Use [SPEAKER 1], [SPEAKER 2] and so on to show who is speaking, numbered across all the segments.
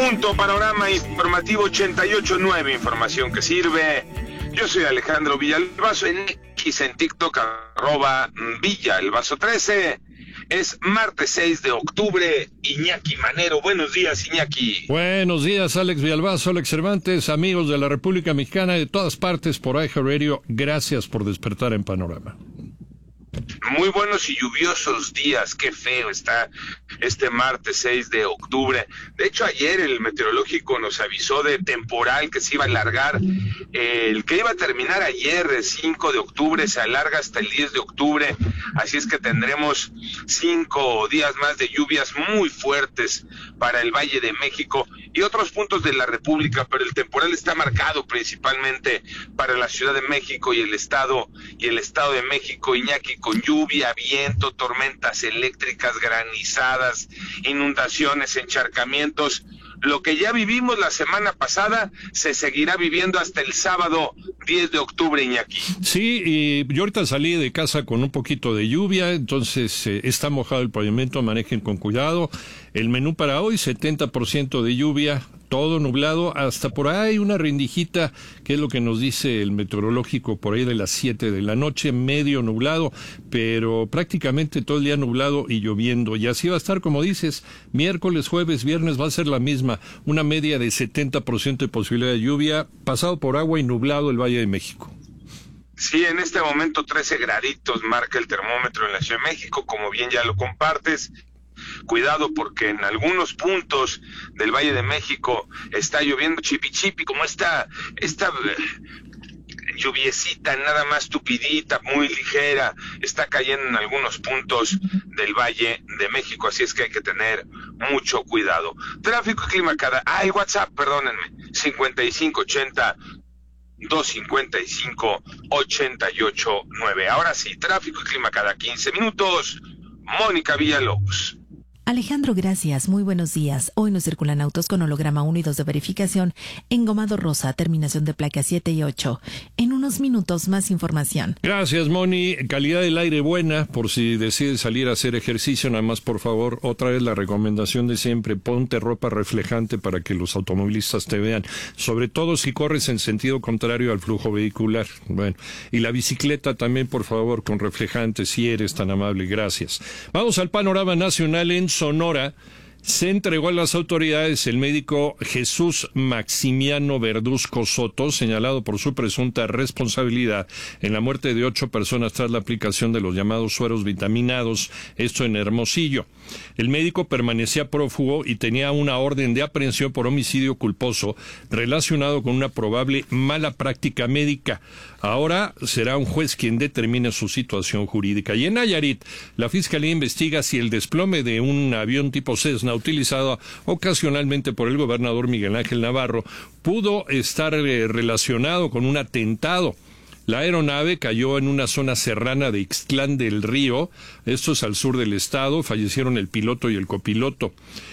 [SPEAKER 1] punto, panorama informativo 88.9, información que sirve. Yo soy Alejandro Villalbazo, en X, en TikTok, @Villalbazo13. Es martes 6 de octubre, Iñaki Manero. Buenos días, Iñaki.
[SPEAKER 2] Buenos días, Alex Villalbazo, Alex Cervantes, amigos de la República Mexicana de todas partes por iHeartRadio. Gracias por despertar en Panorama.
[SPEAKER 1] Muy buenos y lluviosos días, qué feo está este martes 6 de octubre. De hecho, ayer el meteorológico nos avisó de temporal que se iba a alargar, el que iba a terminar ayer, el 5 de octubre, se alarga hasta el 10 de octubre, así es que tendremos 5 días más de lluvias muy fuertes para el Valle de México y otros puntos de la República, pero el temporal está marcado principalmente para la Ciudad de México y el Estado de México, Iñaki, con lluvia, viento, tormentas eléctricas, granizadas, inundaciones, encharcamientos. Lo que ya vivimos la semana pasada se seguirá viviendo hasta el sábado 10 de octubre, Iñaki.
[SPEAKER 2] Sí, y yo ahorita salí de casa con un poquito de lluvia, entonces está mojado el pavimento, manejen con cuidado. El menú para hoy, 70% de lluvia, todo nublado, hasta por ahí una rendijita, que es lo que nos dice el meteorológico, por ahí de las 7 de la noche, medio nublado, pero prácticamente todo el día nublado y lloviendo. Y así va a estar, como dices, miércoles, jueves, viernes va a ser la misma, una media de 70% de posibilidad de lluvia, pasado por agua y nublado el Valle de México.
[SPEAKER 1] Sí, en este momento 13 graditos marca el termómetro en la Ciudad de México, como bien ya lo compartes. Cuidado porque en algunos puntos del Valle de México está lloviendo chipi chipi, como esta lluviecita nada más tupidita, muy ligera, está cayendo en algunos puntos del Valle de México, así es que hay que tener mucho cuidado. Tráfico y clima el WhatsApp, perdónenme, 5580-255-889. Ahora sí, tráfico y clima cada 15 minutos. Mónica Villalobos.
[SPEAKER 3] Alejandro, gracias. Muy buenos días. Hoy nos circulan autos con holograma 1 y 2 de verificación, engomado rosa, terminación de placas 7 y 8. En unos minutos, más información.
[SPEAKER 2] Gracias, Moni. Calidad del aire buena, por si decides salir a hacer ejercicio, nada más, por favor, otra vez la recomendación de siempre, ponte ropa reflejante para que los automovilistas te vean, sobre todo si corres en sentido contrario al flujo vehicular. Bueno, y la bicicleta también, por favor, con reflejante, si eres tan amable. Gracias. Vamos al panorama nacional. En Sonora se entregó a las autoridades el médico Jesús Maximiano Verduzco Soto, señalado por su presunta responsabilidad en la muerte de 8 personas tras la aplicación de los llamados sueros vitaminados, esto en Hermosillo. El médico permanecía prófugo y tenía una orden de aprehensión por homicidio culposo relacionado con una probable mala práctica médica. Ahora será un juez quien determine su situación jurídica. Y en Nayarit, la Fiscalía investiga si el desplome de un avión tipo Cessna utilizado ocasionalmente por el gobernador Miguel Ángel Navarro pudo estar relacionado con un atentado. La aeronave cayó en una zona serrana de Ixtlán del Río, esto es al sur del estado, fallecieron el piloto y el copiloto.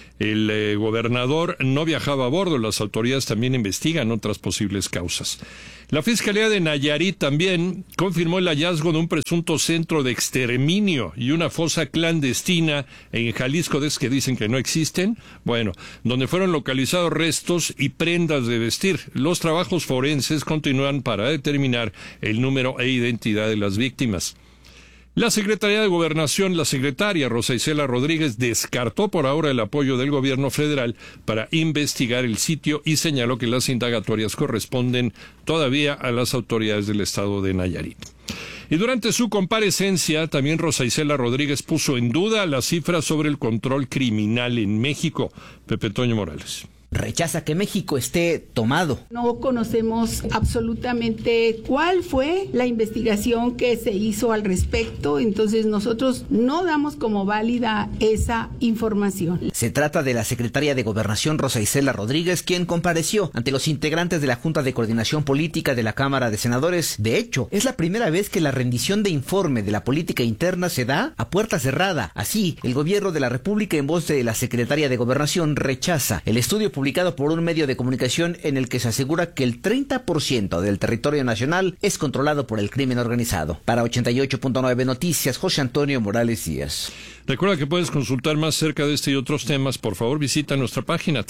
[SPEAKER 2] El gobernador no viajaba a bordo, las autoridades también investigan otras posibles causas. La Fiscalía de Nayarit también confirmó el hallazgo de un presunto centro de exterminio y una fosa clandestina en Jalisco, de esos que dicen que no existen, bueno, donde fueron localizados restos y prendas de vestir. Los trabajos forenses continúan para determinar el número e identidad de las víctimas. La Secretaría de Gobernación, la secretaria Rosa Isela Rodríguez, descartó por ahora el apoyo del gobierno federal para investigar el sitio y señaló que las indagatorias corresponden todavía a las autoridades del estado de Nayarit. Y durante su comparecencia, también Rosa Isela Rodríguez puso en duda las cifras sobre el control criminal en México. Pepe Toño Morales.
[SPEAKER 4] Rechaza que México esté tomado.
[SPEAKER 5] No conocemos absolutamente cuál fue la investigación que se hizo al respecto, entonces nosotros no damos como válida esa información.
[SPEAKER 4] Se trata de la secretaria de Gobernación Rosa Isela Rodríguez, quien compareció ante los integrantes de la Junta de Coordinación Política de la Cámara de Senadores. De hecho, es la primera vez que la rendición de informe de la política interna se da a puerta cerrada. Así, el gobierno de la República, en voz de la secretaria de Gobernación, rechaza el estudio publicado por un medio de comunicación en el que se asegura que el 30% del territorio nacional es controlado por el crimen organizado. Para 88.9 Noticias, José Antonio Morales Díaz.
[SPEAKER 2] Recuerda que puedes consultar más cerca de este y otros temas. Por favor, visita nuestra página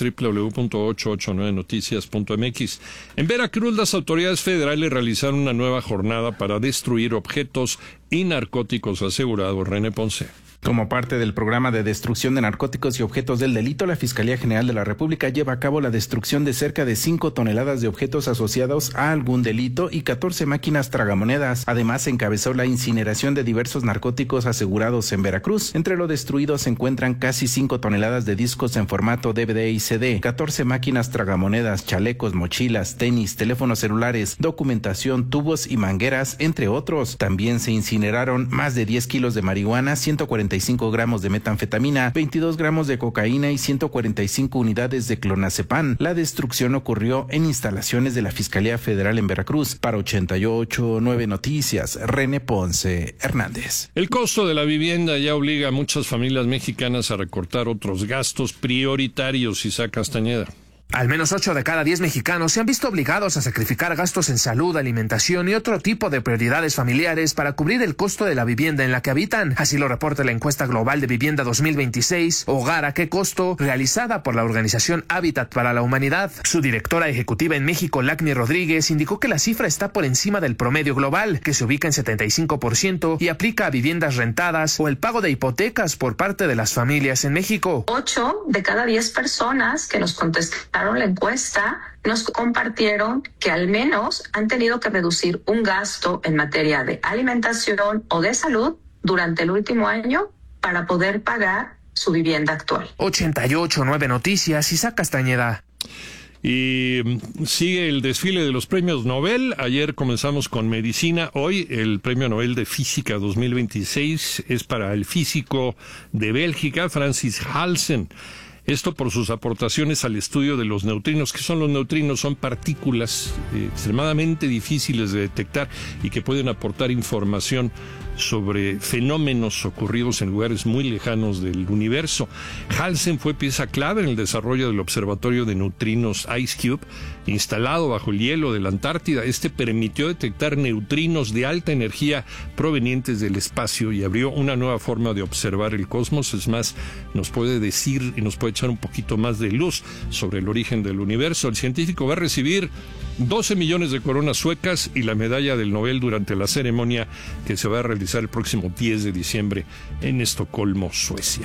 [SPEAKER 2] www.889noticias.mx. En Veracruz, las autoridades federales realizaron una nueva jornada para destruir objetos y narcóticos asegurados. René Ponce.
[SPEAKER 6] Como parte del programa de destrucción de narcóticos y objetos del delito, la Fiscalía General de la República lleva a cabo la destrucción de cerca de 5 toneladas de objetos asociados a algún delito y 14 máquinas tragamonedas. Además, encabezó la incineración de diversos narcóticos asegurados en Veracruz. Entre lo destruido se encuentran casi 5 toneladas de discos en formato DVD y CD, 14 máquinas tragamonedas, chalecos, mochilas, tenis, teléfonos celulares, documentación, tubos y mangueras, entre otros. También se incineraron más de 10 kilos de marihuana, 145 gramos de metanfetamina, 22 gramos de cocaína y 145 unidades de clonazepam. La destrucción ocurrió en instalaciones de la Fiscalía Federal en Veracruz. Para 88.9 Noticias, René Ponce Hernández.
[SPEAKER 2] El costo de la vivienda ya obliga a muchas familias mexicanas a recortar otros gastos prioritarios. Isaac Castañeda.
[SPEAKER 7] Al menos 8 de cada 10 mexicanos se han visto obligados a sacrificar gastos en salud, alimentación y otro tipo de prioridades familiares para cubrir el costo de la vivienda en la que habitan. Así lo reporta la encuesta global de vivienda 2026, Hogar a qué costo, realizada por la organización Hábitat para la Humanidad. Su directora ejecutiva en México, Lacni Rodríguez, indicó que la cifra está por encima del promedio global, que se ubica en 75% y aplica a viviendas rentadas o el pago de hipotecas por parte de las familias en México.
[SPEAKER 8] 8 de cada 10 personas que nos contestaron la encuesta nos compartieron que al menos han tenido que reducir un gasto en materia de alimentación o de salud durante el último año para poder pagar su vivienda actual.
[SPEAKER 7] 88.9 Noticias, Isaac Castañeda.
[SPEAKER 2] Y sigue el desfile de los premios Nobel. Ayer comenzamos con medicina. Hoy el premio Nobel de Física 2026 es para el físico de Bélgica, Francis Halsen. Esto por sus aportaciones al estudio de los neutrinos. ¿Qué son los neutrinos? Son partículas extremadamente difíciles de detectar y que pueden aportar información sobre fenómenos ocurridos en lugares muy lejanos del universo. Halsen fue pieza clave en el desarrollo del observatorio de neutrinos IceCube, instalado bajo el hielo de la Antártida. Este permitió detectar neutrinos de alta energía provenientes del espacio y abrió una nueva forma de observar el cosmos. Es más, nos puede decir y nos puede echar un poquito más de luz sobre el origen del universo. El científico va a recibir 12 millones de coronas suecas y la medalla del Nobel durante la ceremonia que se va a realizar el próximo 10 de diciembre en Estocolmo, Suecia.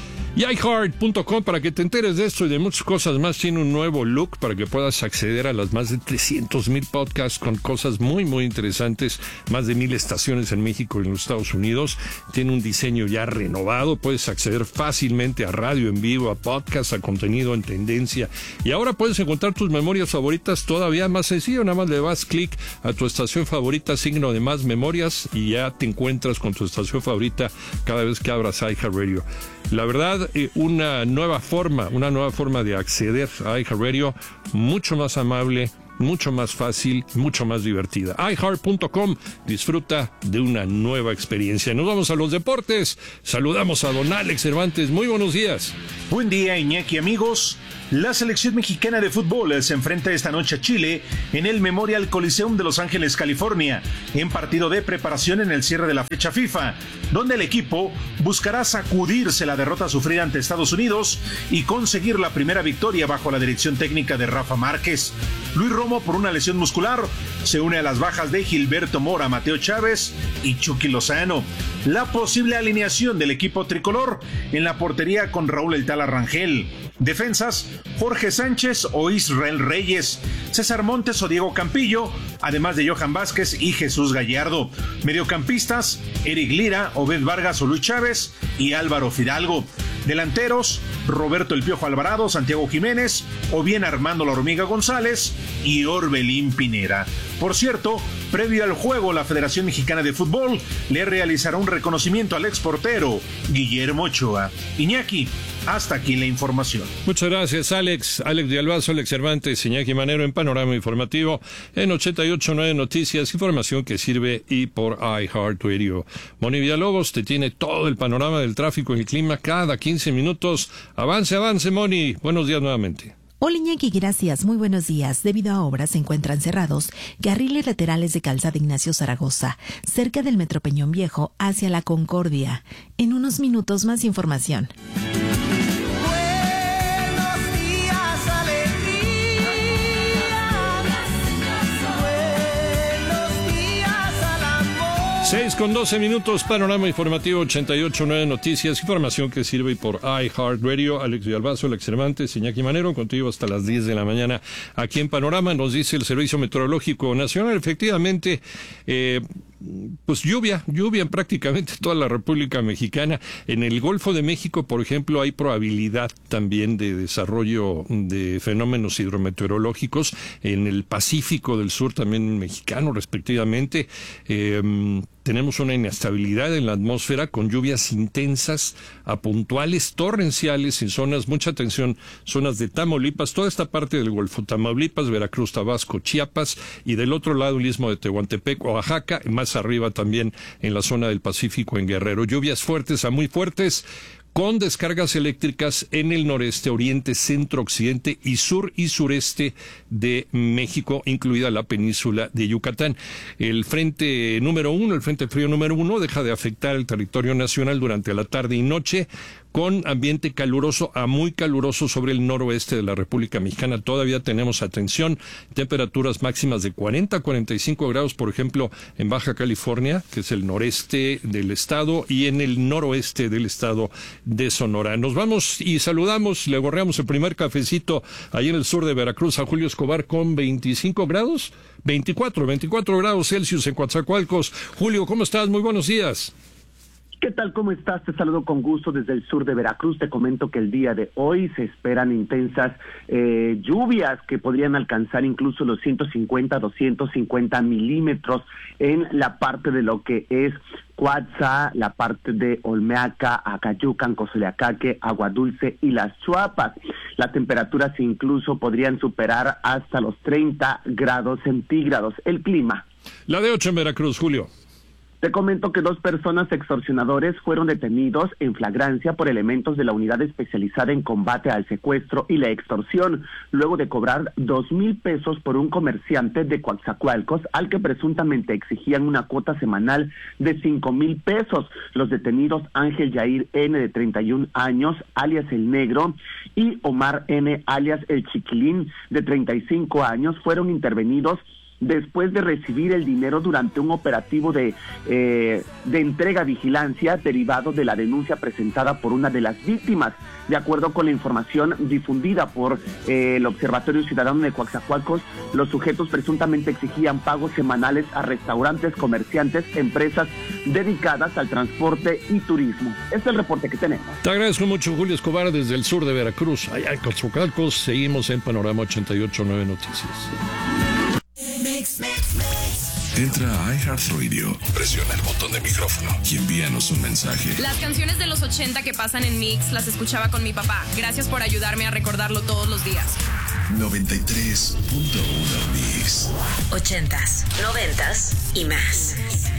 [SPEAKER 2] Y iHeart.com, para que te enteres de esto y de muchas cosas más, tiene un nuevo look para que puedas acceder a las más de 300,000 podcasts con cosas muy, muy interesantes, más de 1,000 estaciones en México y en los Estados Unidos. Tiene un diseño ya renovado, puedes acceder fácilmente a radio en vivo, a podcasts, a contenido en tendencia. Y ahora puedes encontrar tus memorias favoritas todavía más sencillo, nada más le das clic a tu estación favorita, signo de más memorias, y ya te encuentras con tu estación favorita cada vez que abras iHeartRadio. La verdad, una nueva forma de acceder a iHeartRadio, mucho más amable, mucho más fácil, mucho más divertida. iHeart.com, disfruta de una nueva experiencia. Nos vamos a los deportes. Saludamos a don Alex Cervantes. Muy buenos días.
[SPEAKER 9] Buen día, Iñaki, amigos. La selección mexicana de fútbol se enfrenta esta noche a Chile en el Memorial Coliseum de Los Ángeles, California, en partido de preparación en el cierre de la fecha FIFA, donde el equipo buscará sacudirse la derrota sufrida ante Estados Unidos y conseguir la primera victoria bajo la dirección técnica de Rafa Márquez. Luis Romo, por una lesión muscular, se une a las bajas de Gilberto Mora, Mateo Chávez y Chucky Lozano. La posible alineación del equipo tricolor en la portería con Raúl El Tala Rangel. Defensas, Jorge Sánchez o Israel Reyes, César Montes o Diego Campillo, además de Johan Vázquez y Jesús Gallardo. Mediocampistas, Eric Lira, Obed Vargas o Luis Chávez y Álvaro Fidalgo. Delanteros, Roberto El Piojo Alvarado, Santiago Jiménez o bien Armando La Hormiga González y Orbelín Pineda. Por cierto, previo al juego, la Federación Mexicana de Fútbol le realizará un reconocimiento al exportero Guillermo Ochoa. Iñaki, hasta aquí la información.
[SPEAKER 2] Muchas gracias, Alex. Alex de Albazo, Alex Cervantes, Iñaki Manero en Panorama Informativo en 88.9 Noticias, información que sirve y por iHeartRadio. Moni Villalobos te tiene todo el panorama del tráfico y el clima cada 15 minutos. Avance, Moni. Buenos días nuevamente.
[SPEAKER 3] Hola Iñaki, gracias. Muy buenos días. Debido a obras se encuentran cerrados carriles laterales de Calzada Ignacio Zaragoza, cerca del Metro Peñón Viejo, hacia La Concordia. En unos minutos más información.
[SPEAKER 2] 6:12, panorama informativo 88.9 Noticias, información que sirve por iHeartRadio. Alex Villalbazo, Alex Cervantes, Iñaki Manero, contigo hasta las 10 de la mañana aquí en Panorama. Nos dice el Servicio Meteorológico Nacional, efectivamente, pues lluvia en prácticamente toda la República Mexicana. En el Golfo de México, por ejemplo, hay probabilidad también de desarrollo de fenómenos hidrometeorológicos. En el Pacífico del Sur, también mexicano, respectivamente. Tenemos una inestabilidad en la atmósfera con lluvias intensas a puntuales, torrenciales en zonas, mucha atención, zonas de Tamaulipas, toda esta parte del Golfo, Tamaulipas, Veracruz, Tabasco, Chiapas, y del otro lado el istmo de Tehuantepec, Oaxaca, más arriba también en la zona del Pacífico en Guerrero. Lluvias fuertes a muy fuertes, con descargas eléctricas en el noreste, oriente, centro, occidente y sur y sureste de México, incluida la península de Yucatán. El frente número 1, el frente frío número 1, deja de afectar el territorio nacional durante la tarde y noche, con ambiente caluroso a muy caluroso sobre el noroeste de la República Mexicana. Todavía tenemos, atención, temperaturas máximas de 40 a 45 grados, por ejemplo, en Baja California, que es el noreste del estado, y en el noroeste del estado de Sonora. Nos vamos y saludamos, le gorreamos el primer cafecito ahí en el sur de Veracruz a Julio Escobar con 25 grados, 24 grados Celsius en Coatzacoalcos. Julio, ¿cómo estás? Muy buenos días.
[SPEAKER 10] ¿Qué tal? ¿Cómo estás? Te saludo con gusto desde el sur de Veracruz. Te comento que el día de hoy se esperan intensas lluvias que podrían alcanzar incluso los 150, 250 milímetros en la parte de lo que es Cuatza, la parte de Olmeaca, Acayucan, Cozoleacaque, Agua Dulce y Las Chuapas. Las temperaturas incluso podrían superar hasta los 30 grados centígrados. El clima.
[SPEAKER 2] La de 8 en Veracruz, Julio.
[SPEAKER 10] Te comento que 2 personas extorsionadores fueron detenidos en flagrancia por elementos de la unidad especializada en combate al secuestro y la extorsión, luego de cobrar 2,000 pesos por un comerciante de Coatzacoalcos al que presuntamente exigían una cuota semanal de 5,000 pesos. Los detenidos Ángel Yair N, de 31 años, alias El Negro, y Omar N, alias El Chiquilín, de 35 años, fueron intervenidos después de recibir el dinero durante un operativo de entrega-vigilancia derivado de la denuncia presentada por una de las víctimas. De acuerdo con la información difundida por el Observatorio Ciudadano de Coatzacoalcos, los sujetos presuntamente exigían pagos semanales a restaurantes, comerciantes, empresas dedicadas al transporte y turismo. Este es el reporte que tenemos.
[SPEAKER 2] Te agradezco mucho, Julio Escobar, desde el sur de Veracruz. Allá en Coatzacoalcos, seguimos en Panorama 88.9 Noticias.
[SPEAKER 11] Entra a iHeartRadio, presiona el botón de micrófono y envíanos un mensaje.
[SPEAKER 12] Las canciones de los 80 que pasan en Mix las escuchaba con mi papá. Gracias por ayudarme a recordarlo todos los días.
[SPEAKER 11] 93.1 Mix.
[SPEAKER 13] 80s, 90s y más.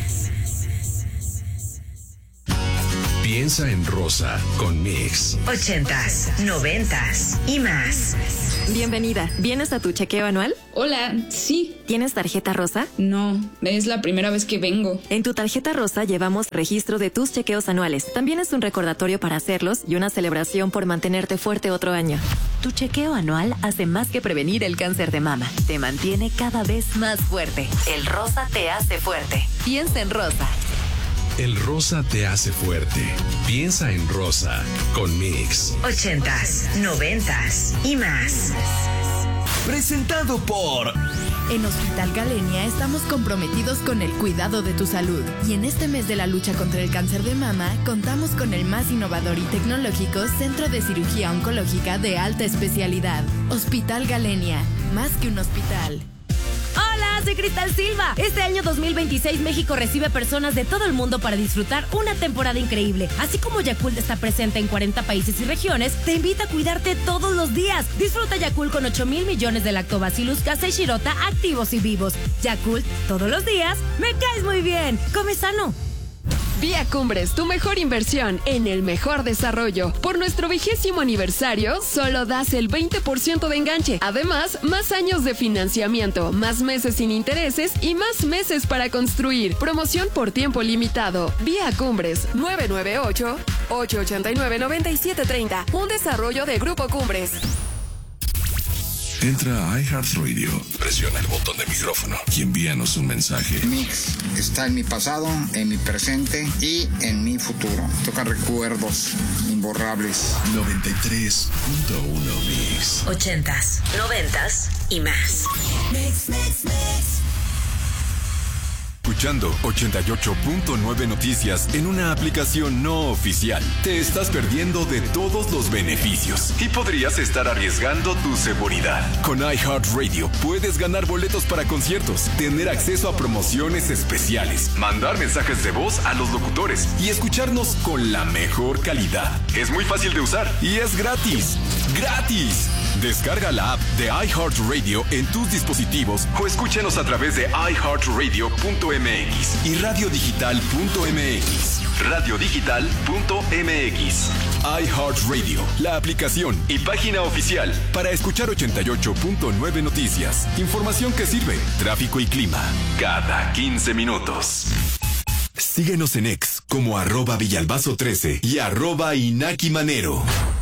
[SPEAKER 11] Piensa en rosa con Mix.
[SPEAKER 13] 80s, 90s y más.
[SPEAKER 14] Bienvenida. ¿Vienes a tu chequeo anual?
[SPEAKER 15] Hola, sí.
[SPEAKER 14] ¿Tienes tarjeta rosa?
[SPEAKER 15] No, es la primera vez que vengo.
[SPEAKER 14] En tu tarjeta rosa llevamos registro de tus chequeos anuales. También es un recordatorio para hacerlos y una celebración por mantenerte fuerte otro año. Tu chequeo anual hace más que prevenir el cáncer de mama. Te mantiene cada vez más fuerte. El rosa te hace fuerte. Piensa en rosa.
[SPEAKER 11] El rosa te hace fuerte. Piensa en rosa con Mix.
[SPEAKER 13] 80s, 90s y más.
[SPEAKER 16] Presentado por...
[SPEAKER 17] En Hospital Galenia estamos comprometidos con el cuidado de tu salud. Y en este mes de la lucha contra el cáncer de mama, contamos con el más innovador y tecnológico Centro de Cirugía Oncológica de alta especialidad. Hospital Galenia, más que un hospital.
[SPEAKER 18] Hola, soy Cristal Silva. Este año 2026 México recibe personas de todo el mundo para disfrutar una temporada increíble. Así como Yakult está presente en 40 países y regiones, te invita a cuidarte todos los días. Disfruta Yakult con 8,000 millones de Lactobacillus casei shirota activos y vivos. Yakult, todos los días, me caes muy bien. Come sano.
[SPEAKER 19] Vía Cumbres, tu mejor inversión en el mejor desarrollo. Por nuestro 20º aniversario, solo das el 20% de enganche. Además, más años de financiamiento, más meses sin intereses y más meses para construir. Promoción por tiempo limitado. Vía Cumbres, 998-889-9730. Un desarrollo de Grupo Cumbres.
[SPEAKER 11] Entra a iHeartRadio, presiona el botón de micrófono y envíanos un mensaje.
[SPEAKER 20] Mix está en mi pasado, en mi presente y en mi futuro. Toca recuerdos imborrables.
[SPEAKER 11] 93.1 Mix.
[SPEAKER 13] 80s, 90s y más.
[SPEAKER 16] Mix. Escuchando 88.9 Noticias en una aplicación no oficial. Te estás perdiendo de todos los beneficios y podrías estar arriesgando tu seguridad. Con iHeartRadio puedes ganar boletos para conciertos, tener acceso a promociones especiales, mandar mensajes de voz a los locutores y escucharnos con la mejor calidad. Es muy fácil de usar y es gratis. ¡Gratis! Descarga la app de iHeartRadio en tus dispositivos o escúchanos a través de iHeartRadio.mx y radiodigital.mx. Radiodigital.mx. iHeartRadio, la aplicación y página oficial para escuchar 88.9 Noticias. Información que sirve, tráfico y clima, cada 15 minutos. Síguenos en X como @Villalbazo13 y @Inaki Manero.